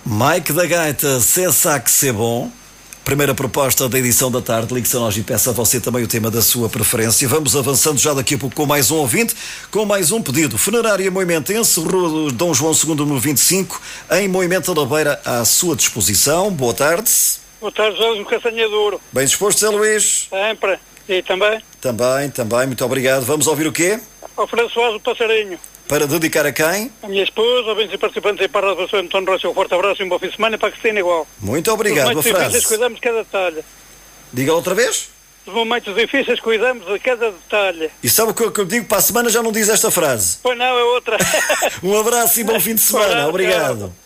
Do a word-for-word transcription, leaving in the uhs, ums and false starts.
Mike da Gaita, cê sabe que cê bom. Primeira proposta da edição da tarde. Ligue-se a nós e peça a você também o tema da sua preferência. Vamos avançando já daqui a pouco com mais um ouvinte, com mais um pedido. Funerária Moimentense, Rua Dom João segundo, número vinte e cinco, em Moimenta da Beira, à sua disposição. Boa tarde. Boa tarde, José Castanha de Ouro. Bem disposto, Zé Luís? Sempre. E também? Também, também. Muito obrigado. Vamos ouvir o quê? Ao François, o passarinho. Para dedicar a quem? A minha esposa, a bem participantes e para a relação António Rocha, um forte abraço e um bom fim de semana para que tenha igual. Muito obrigado. Nos momentos a frase. difíceis cuidamos de cada detalhe. Diga outra vez. Nos momentos difíceis cuidamos de cada detalhe. E sabe o que eu, que eu digo? Para a semana já não diz esta frase. Pois não, é outra. Um abraço e bom fim de semana. Obrigado.